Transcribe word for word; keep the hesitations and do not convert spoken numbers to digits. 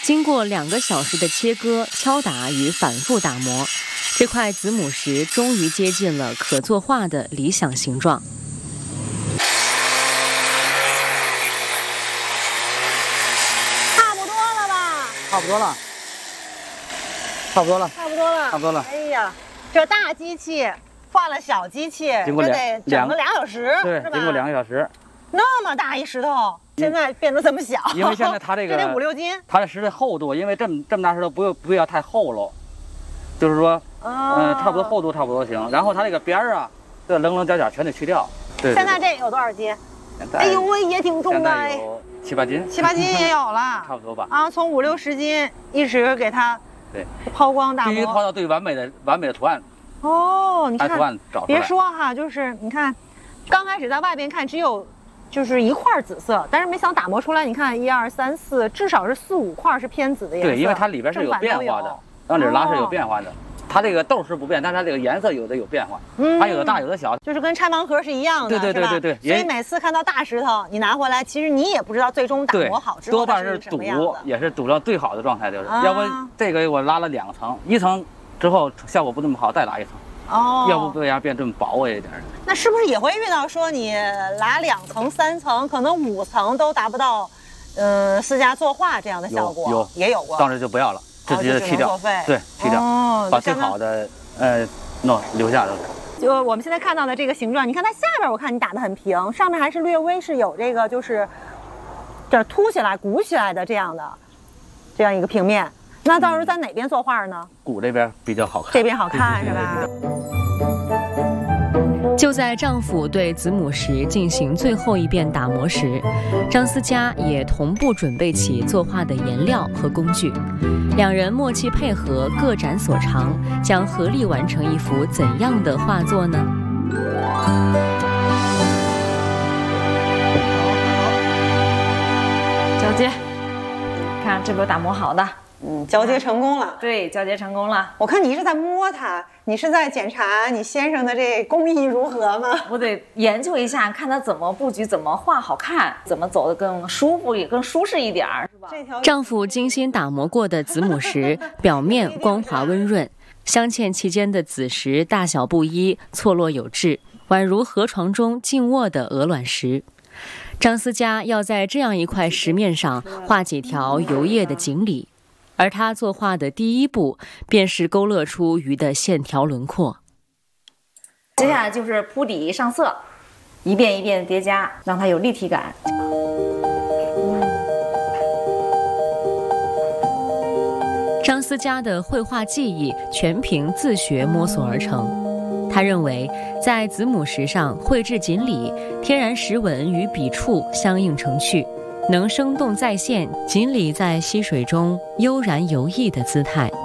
经过两个小时的切割、敲打与反复打磨，这块子母石终于接近了可作画的理想形状。 差不多了吧？ 差不多了，差不多了， 差不多了， 差不多了。 哎呀，这大机器换了小机器， 经过这得整个俩小时， 对， 是吧？ 经过两个小时。 那么大一石头，现在变得这么小， 因为现在它这个这得五六斤， 它的石的厚度，因为这么这么大石头不用不要太厚喽，就是说，嗯、 哦呃，差不多厚度差不多行。然后它这个边儿啊，这棱棱角角全得去掉。对， 现在这有多少斤？哎呦喂，也挺重的，哎， 有七八斤， 七八斤也有了， 差不多吧。 啊，从五六十斤一直给它对抛光打磨， 必须抛到最完美的完美的图案。 哦，你看， 图案找出来。 别说哈，就是你看，刚开始在外边看只有。就是一块紫色，但是没想打磨出来。你看，一二三四，至少是四五块是偏紫的颜色。 对，因为它里边是有变化的，往里拉是有变化的。哦、它这个豆是不变，但是它这个颜色有的有变化，嗯，它有的大有的小， 就是跟拆盲盒是一样的， 对对对对对。 所以每次看到大石头，你拿回来，其实你也不知道最终打磨好之后多半是堵，也是堵到最好的状态，就是。啊、要不这个我拉了两层，一层之后效果不那么好，再拉一层。哦，要不不然变这么薄一点。 那是不是也会遇到说你拉两层、三层，可能五层都达不到，嗯、呃，私家作画这样的效果？ 有，有也有过。 当时就不要了，直接去掉，对，去掉，哦、把最好的呃弄留下都是。 就我们现在看到的这个形状，你看它下边，我看你打得很平，上面还是略微是有这个就是这凸起来、鼓起来的这样的这样一个平面。那到时候在哪边作画呢？ 鼓这边比较好看， 这边好看是吧？ 就在丈夫对子母石进行最后一遍打磨时，张思佳也同步准备起作画的颜料和工具，两人默契配合，各展所长，将合力完成一幅怎样的画作呢？ 交接，看这不打磨好的。 嗯，交接成功了。 对，交接成功了。 我看你一直在摸它，你是在检查你先生的这工艺如何吗？ 我得研究一下，看他怎么布局，怎么画好看，怎么走得更舒服，也更舒适一点，是吧？ 丈夫精心打磨过的子母石，表面光滑温润，镶嵌其间的紫石大小不一，错落有致，宛如河床中静卧的鹅卵石。张思佳要在这样一块石面上画几条游曳的锦鲤。而他作画的第一步，便是勾勒出鱼的线条轮廓。 接下来就是铺底上色，一遍一遍叠加，让它有立体感。 张思佳的绘画技艺全凭自学摸索而成。他认为，在子母石上绘制锦鲤，天然石纹与笔触相映成趣。能生动再现锦鲤在溪水中悠然游弋的姿态。